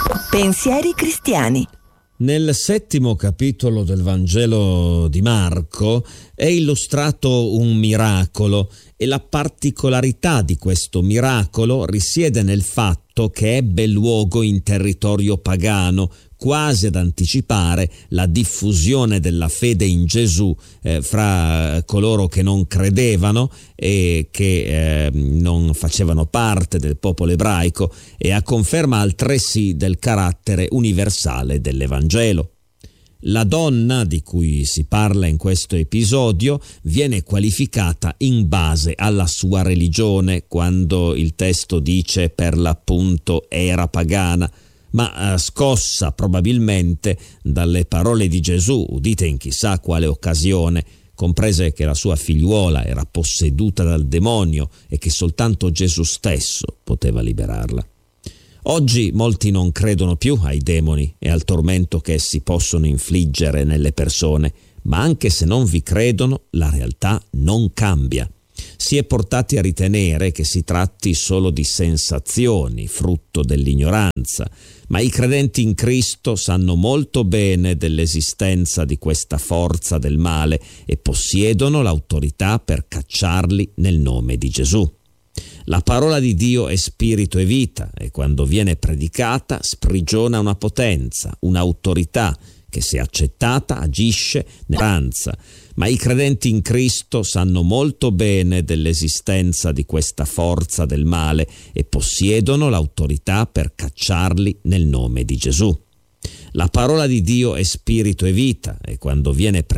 Pensieri cristiani. Nel 7° capitolo del Vangelo di Marco è illustrato un miracolo e la particolarità di questo miracolo risiede nel fatto che ebbe luogo in territorio pagano, quasi ad anticipare la diffusione della fede in Gesù fra coloro che non credevano e che non facevano parte del popolo ebraico, e a conferma altresì del carattere universale dell'Evangelo. La donna di cui si parla in questo episodio viene qualificata in base alla sua religione, quando il testo dice per l'appunto era pagana, ma scossa probabilmente dalle parole di Gesù udite in chissà quale occasione, comprese che la sua figliuola era posseduta dal demonio e che soltanto Gesù stesso poteva liberarla. Oggi molti non credono più ai demoni e al tormento che essi possono infliggere nelle persone, ma anche se non vi credono, la realtà non cambia. Si è portati a ritenere che si tratti solo di sensazioni, frutto dell'ignoranza, ma i credenti in Cristo sanno molto bene dell'esistenza di questa forza del male e possiedono l'autorità per cacciarli nel nome di Gesù. La parola di Dio è spirito e vita e quando viene predicata sprigiona una potenza, un'autorità che se accettata agisce nell'ignoranza, ma i credenti in Cristo sanno molto bene dell'esistenza di questa forza del male e possiedono l'autorità per cacciarli nel nome di Gesù. La parola di Dio è spirito e vita e quando viene